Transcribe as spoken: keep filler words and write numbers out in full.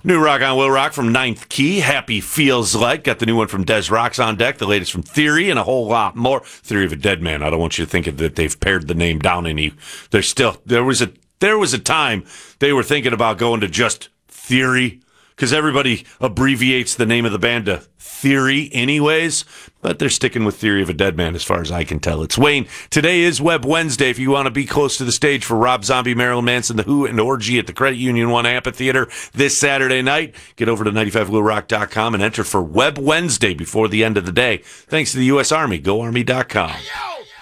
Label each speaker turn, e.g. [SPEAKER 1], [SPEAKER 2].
[SPEAKER 1] New rock on Will Rock from Ninth Key. Happy Feels Like. Got the new one from Des Rocks on deck. The latest from Theory and a whole lot more. Theory of a Dead Man. I don't want you to think that they've pared the name down any. There's still there was a there was a time they were thinking about going to just Theory because everybody abbreviates the name of the band to Theory anyways. But they're sticking with Theory of a Dead Man as far as I can tell. It's Wayne. Today is Web Wednesday. If you want to be close to the stage for Rob Zombie, Marilyn Manson, The Who, and Orgy at the Credit Union One Amphitheater this Saturday night, get over to ninety-five will rock dot com and enter for Web Wednesday before the end of the day. Thanks to the U S Army. Go Army dot com.